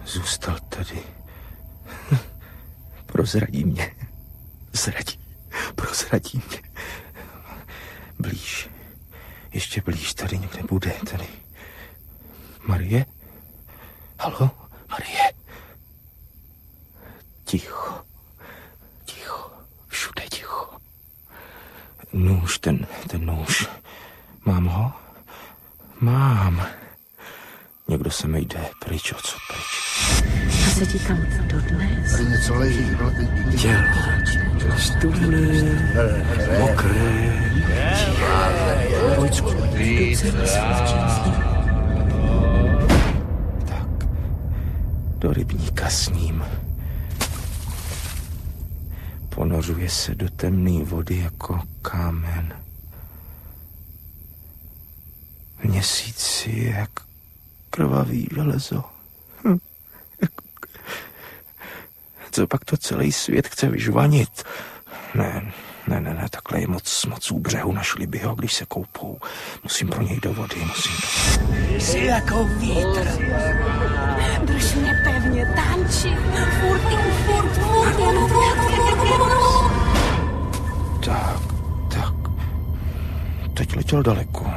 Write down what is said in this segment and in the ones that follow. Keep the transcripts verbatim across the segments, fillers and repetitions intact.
zůstal tady. Prozradí mě. Zradí. Prozradí mě. Blíž. Ještě blíž. Tady někde bude. Tady. Marie? Haló? Marie? Ticho. Ticho. Všude ticho. Nůž, ten, ten nůž. Mám ho? Mám. Někdo se mi jde pryč, odsud pryč. A sedí tam dodnes? Tady něco leží. Tělo. Studené, mokré. Vojcku. Tak, do rybníka s ním. Ponořuje se do temné vody jako kámen. Měsíc je jak krvavý železo. Hm. Co pak to celý svět chce vyžvanit? Ne, ne, ne, ne, takhle je moc, moc u břehu, našli by ho, když se koupou. Musím pro něj do vody, musím. Jsi jako vítr. Drž mě pevně, tanči. Furt, furt, furt, furt, furt. Tak, tak. Teď letěl daleko.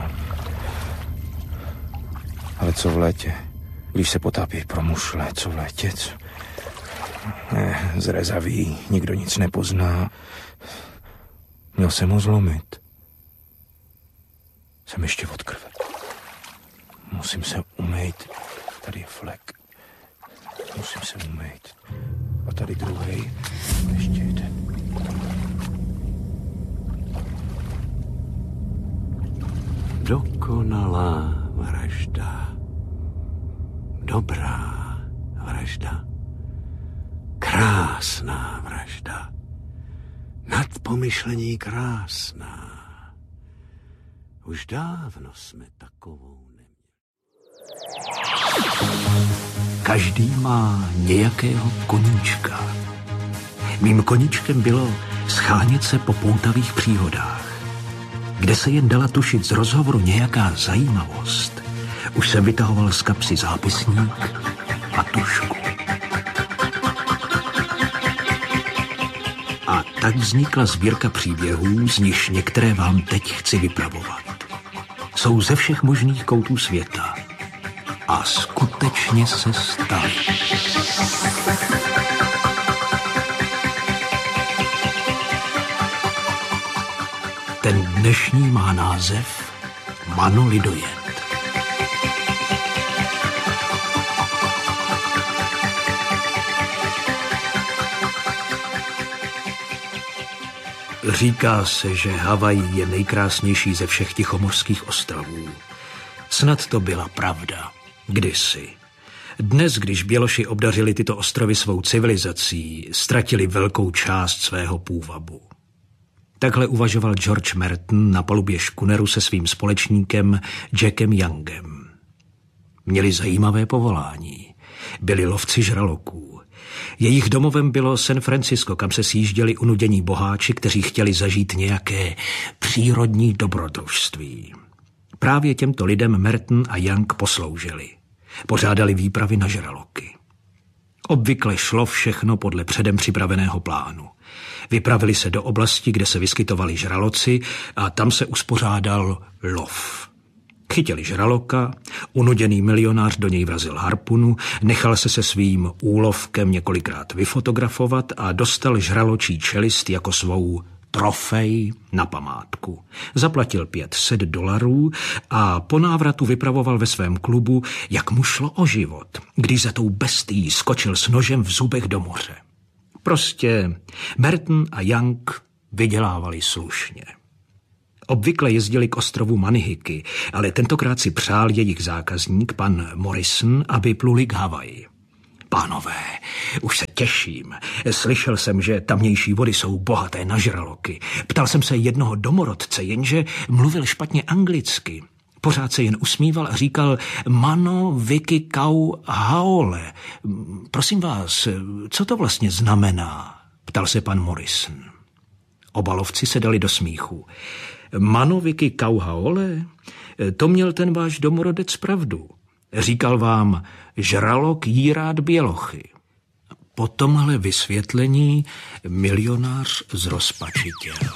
Ale co v létě? Když se potápí pro mušle, co v létě? Co? Ne, zrezavý, nikdo nic nepozná. Měl jsem ho zlomit. Jsem ještě od krve. Musím se umýt. Tady je flek. Musím se umýt. A tady druhý. Ještě jeden. Dokonalá vražda. Dobrá vražda. Krásná vražda. Nad pomyšlení krásná. Už dávno jsme takovou neměli. Každý má nějakého koníčka. Mým koníčkem bylo schánět se po poutavých příhodách. Kde se jen dala tušit z rozhovoru nějaká zajímavost, už jsem vytahoval z kapsy zápisník a tušku. A tak vznikla sbírka příběhů, z nichž některé vám teď chci vypravovat. Jsou ze všech možných koutů světa. A skutečně se staly. Ten dnešní má název Mano Lidojet. Říká se, že Havaj je nejkrásnější ze všech tichomořských ostrovů. Snad to byla pravda. Kdysi. Dnes, když Běloši obdařili tyto ostrovy svou civilizací, ztratili velkou část svého půvabu. Takhle uvažoval George Merton na palubě škuneru se svým společníkem Jackem Youngem. Měli zajímavé povolání. Byli lovci žraloků. Jejich domovem bylo San Francisco, kam se sjížděli unudění boháči, kteří chtěli zažít nějaké přírodní dobrodružství. Právě těmto lidem Merton a Young posloužili. Pořádali výpravy na žraloky. Obvykle šlo všechno podle předem připraveného plánu. Vypravili se do oblasti, kde se vyskytovali žraloci a tam se uspořádal lov. Chytili žraloka, unuděný milionář do něj vrazil harpunu, nechal se se svým úlovkem několikrát vyfotografovat a dostal žraločí čelist jako svou trofej na památku. Zaplatil pět set dolarů a po návratu vypravoval ve svém klubu, jak mu šlo o život, když za tou bestií skočil s nožem v zubech do moře. Prostě Merton a Young vydělávali slušně. Obvykle jezdili k ostrovu Manihiky, ale tentokrát si přál jejich zákazník, pan Morrison, aby pluli k Havaji. Pánové, už se těším. Slyšel jsem, že tamnější vody jsou bohaté na žraloky. Ptal jsem se jednoho domorodce, jenže mluvil špatně anglicky. Pořád se jen usmíval a říkal Mano Vicky Kau Haole. Prosím vás, co to vlastně znamená? Ptal se pan Morrison. Oba lovci se dali do smíchu. Mano Vicky Kau Haole? To měl ten váš domorodec pravdu. Říkal vám, žralok jí rád bělochy. Po tomhle vysvětlení milionář zrozpačitěl.